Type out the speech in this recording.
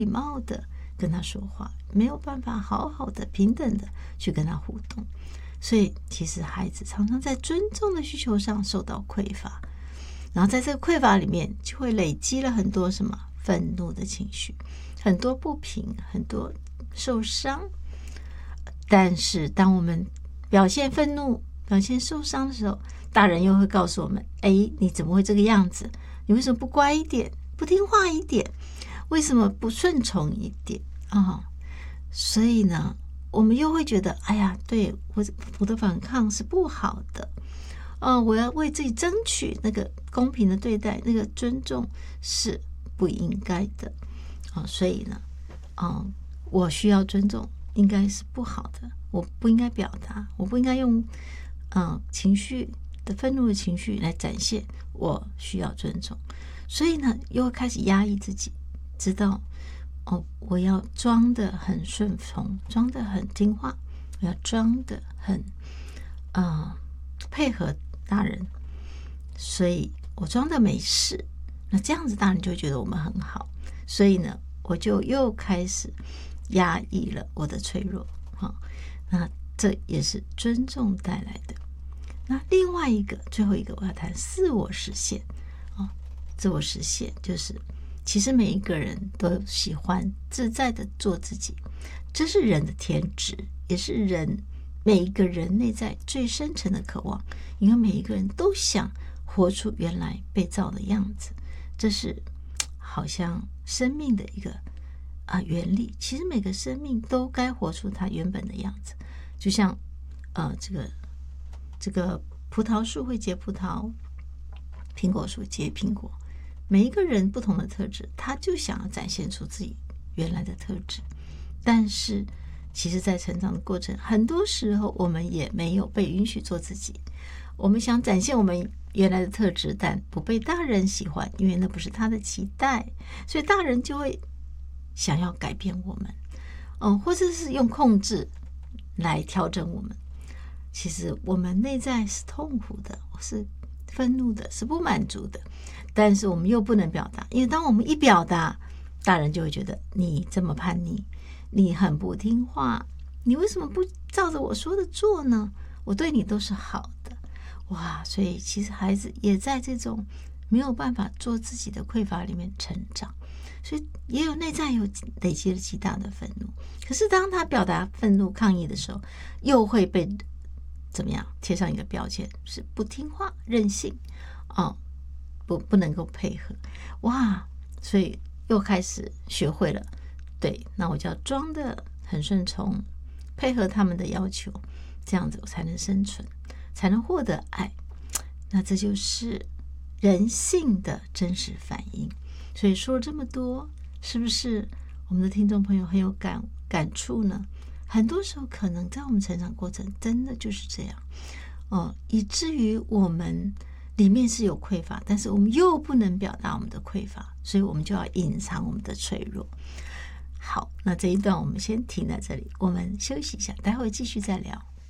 礼貌的跟他说话，没有办法好好的平等的去跟他互动。所以其实孩子常常在尊重的需求上受到匮乏，然后在这个匮乏里面就会累积了很多什么愤怒的情绪，很多不平，很多受伤。但是当我们表现愤怒、表现受伤的时候，大人又会告诉我们，你怎么会这个样子？你为什么不乖一点，不听话一点？为什么不顺从一点所以呢，我们又会觉得，哎呀，对，我的反抗是不好的，我要为自己争取那个公平的对待，那个尊重是不应该的所以呢，我需要尊重应该是不好的，我不应该表达，我不应该用情绪的愤怒的情绪来展现我需要尊重。所以呢，又开始压抑自己，知道我要装得很顺从，装得很听话，我要装得很配合大人，所以我装得没事。那这样子大人就会觉得我们很好，所以呢，我就又开始压抑了我的脆弱那这也是尊重带来的。那另外一个，最后一个我要谈自我实现自我实现就是其实每一个人都喜欢自在的做自己，这是人的天职，也是每一个人内在最深层的渴望，因为每一个人都想活出原来被造的样子，这是好像生命的一个原理。其实每个生命都该活出它原本的样子，就像这个葡萄树会结葡萄，苹果树结苹果，每一个人不同的特质，他就想要展现出自己原来的特质。但是其实在成长的过程，很多时候我们也没有被允许做自己，我们想展现我们原来的特质，但不被大人喜欢，因为那不是他的期待，所以大人就会想要改变我们或者是用控制来调整我们。其实我们内在是痛苦的，是愤怒的，是不满足的，但是我们又不能表达，因为当我们一表达，大人就会觉得你这么叛逆，你很不听话，你为什么不照着我说的做呢？我对你都是好的。哇，所以其实孩子也在这种没有办法做自己的匮乏里面成长，所以也有内在有累积了极大的愤怒。可是当他表达愤怒抗议的时候，又会被怎么样贴上一个标签，是不听话、任性不能够配合。哇，所以又开始学会了，对，那我就要装得很顺从，配合他们的要求，这样子我才能生存，才能获得爱。那这就是人性的真实反应。所以说了这么多，是不是我们的听众朋友很有感触呢？很多时候可能在我们成长过程真的就是这样以至于我们里面是有匮乏，但是我们又不能表达我们的匮乏，所以我们就要隐藏我们的脆弱。好，那这一段我们先停在这里，我们休息一下，待会继续再聊。